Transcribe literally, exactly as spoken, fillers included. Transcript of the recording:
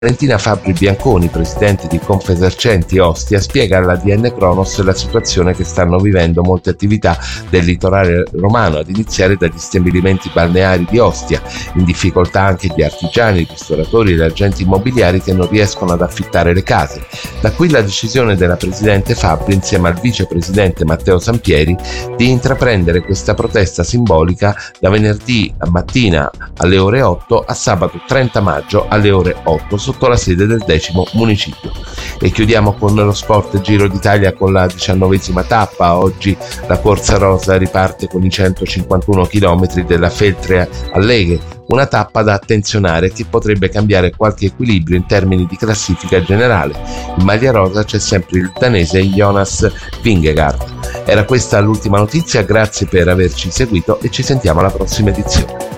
Valentina Fabbri Bianconi, presidente di Confesercenti Ostia, spiega alla D N Cronos la situazione che stanno vivendo molte attività del litorale romano, ad iniziare dagli stabilimenti balneari di Ostia. In difficoltà anche gli artigiani, i ristoratori e gli agenti immobiliari che non riescono ad affittare le case. Da qui la decisione della presidente Fabbri insieme al vicepresidente Matteo Sampieri di intraprendere questa protesta simbolica da venerdì mattina alle ore otto a sabato trenta maggio alle ore otto sotto la sede del decimo municipio. E chiudiamo con lo sport Giro d'Italia con la diciannovesima tappa. Oggi la Corsa Rosa riparte con i centocinquantuno chilometri della Feltre Alleghe, una tappa da attenzionare che potrebbe cambiare qualche equilibrio in termini di classifica generale. In maglia rosa c'è sempre il danese Jonas Vingegaard. Era questa l'ultima notizia, grazie per averci seguito e ci sentiamo alla prossima edizione.